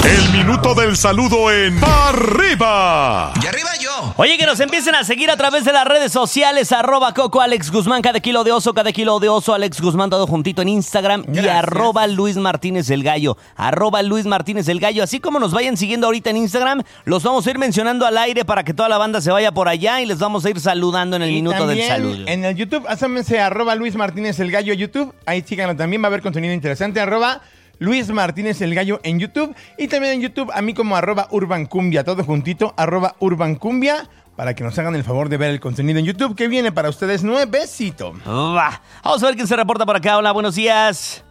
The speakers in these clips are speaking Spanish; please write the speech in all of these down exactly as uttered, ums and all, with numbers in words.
El minuto del saludo en ¡Arriba! ¡Y arriba yo! Oye, que nos empiecen a seguir a través de las redes sociales, arroba Coco Alex Guzmán, cada kilo de oso, cada kilo de oso, Alex Guzmán, todo juntito en Instagram. Gracias. Y arroba Luis Martínez el Gallo, arroba Luis Martínez el Gallo. Así como nos vayan siguiendo ahorita en Instagram, los vamos a ir mencionando al aire para que toda la banda se vaya por allá y les vamos a ir saludando en el Y minuto del también saludo. en el YouTube, asómense arroba Luis Martínez el Gallo YouTube. Ahí síganlo también, va a haber contenido interesante. Arroba Luis Martínez el Gallo en YouTube. Y también en YouTube a mí como arroba Urban Cumbia, todo juntito, arroba Urban Cumbia, para que nos hagan el favor de ver el contenido en YouTube que viene para ustedes nuevecito. Va. Vamos a ver quién se reporta por acá. Hola, buenos días.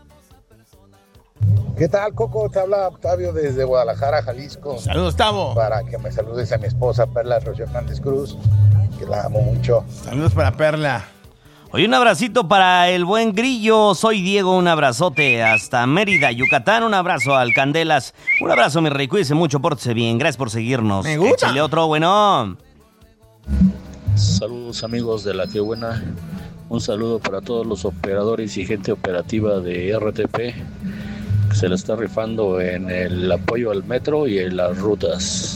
¿Qué tal, Coco? Te habla Octavio desde Guadalajara, Jalisco. Saludos, Tavo. Para que me saludes a mi esposa, Perla Rocio Hernández Cruz, que la amo mucho. Saludos para Perla. Oye, un abracito para el buen Grillo. Soy Diego, un abrazote hasta Mérida, Yucatán. Un abrazo al Candelas. Un abrazo, mi rey. Cuídese mucho, pórtese bien. Gracias por seguirnos. Me gusta. Échale otro, bueno. Saludos amigos de La Que Buena, un saludo para todos los operadores y gente operativa de R T P que se la está rifando en el apoyo al metro y en las rutas.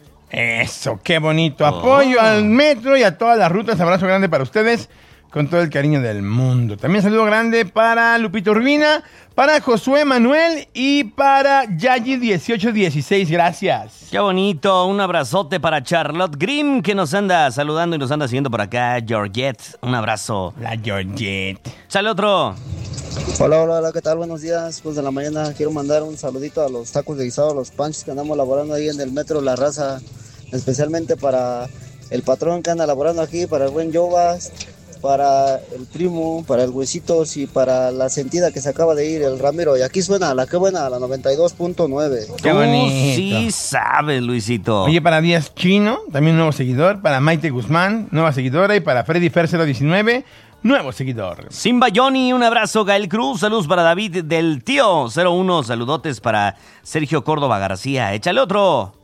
Eso, qué bonito. Apoyo al metro y a todas las rutas. Abrazo grande para ustedes, con todo el cariño del mundo. También saludo grande para Lupito Urbina, para Josué Manuel y para Yayi dieciocho dieciséis. Gracias. Qué bonito. Un abrazote para Charlotte Grimm, que nos anda saludando y nos anda siguiendo por acá. Georgette, un abrazo. La Georgette. Sale otro. Hola, hola, hola, ¿qué tal? Buenos días. Pues de la mañana quiero mandar un saludito a los tacos de guisado, a los panchos que andamos laborando ahí en el metro La Raza, especialmente para el patrón que anda laborando aquí, para el buen Jovas, para el primo, para el Huesitos y para la sentida que se acaba de ir, el Ramiro. Y aquí suena La Que Buena, la noventa y dos punto nueve. Qué Tú bonito. sí sabes, Luisito. Oye, para Díaz Chino, también nuevo seguidor. Para Maite Guzmán, nueva seguidora. Y para Freddy Fer cero diecinueve, nuevo seguidor. Simba Johnny, un abrazo. Gael Cruz, saludos para David del Tío cero uno, saludotes para Sergio Córdoba García. Échale otro.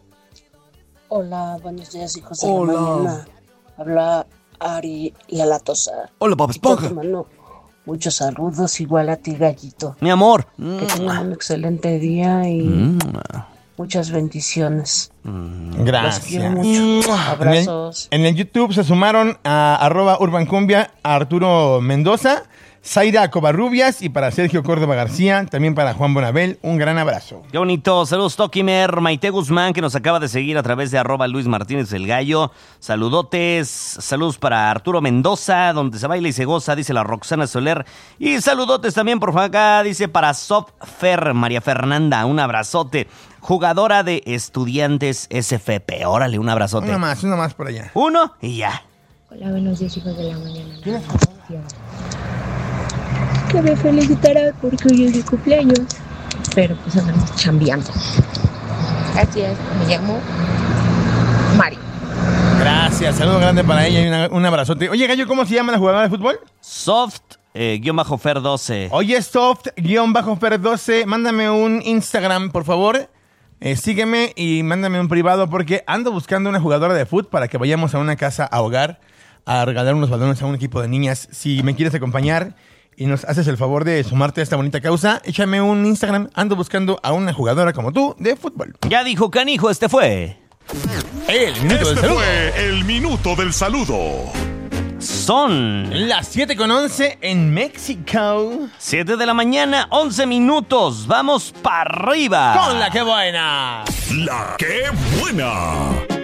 Hola, buenos días, hijos de la mañana. Habla Ari la Latosa. Hola, Bob Esponja. Mano, muchos saludos, igual a ti, Gallito. Mi amor. Que tengan un excelente día y Mm. muchas bendiciones. Gracias. Los quiero mucho. Abrazos. En el, en el YouTube se sumaron a arroba Urban Cumbia, a Arturo Mendoza, Zaira Covarrubias y para Sergio Córdoba García, también para Juan Bonabel, un gran abrazo. Qué bonito. Saludos, Tokimer. Maite Guzmán, que nos acaba de seguir a través de arroba Luis Martínez el Gallo. Saludotes. Saludos para Arturo Mendoza, donde se baila y se goza, dice la Roxana Soler. Y saludotes también por acá, dice para Sof Fer, María Fernanda. Un abrazote. Jugadora de Estudiantes S F P. Órale, un abrazote. Uno más, uno más por allá. Uno y ya. Hola, buenos días, hijos de la mañana. Que me felicitará porque hoy es mi cumpleaños. Pero pues andamos chambeando. Gracias, me llamo Mari. Gracias, saludo grande para ella y una- un abrazote. Oye, Gallo, ¿cómo se llama la jugadora de fútbol? Soft, eh, guión bajo Fer doce. Oye, Soft-Fer doce, mándame un Instagram, por favor. Eh, sígueme y mándame un privado porque ando buscando una jugadora de fútbol para que vayamos a una casa a hogar a regalar unos balones a un equipo de niñas. Si me quieres acompañar y nos haces el favor de sumarte a esta bonita causa, échame un Instagram. Ando buscando a una jugadora como tú de fútbol. Ya dijo Canijo, este fue El minuto del Este saludo. fue el minuto del saludo. Son Las siete con once en México. siete de la mañana, once minutos. Vamos para arriba. Con La Que Buena. La que buena.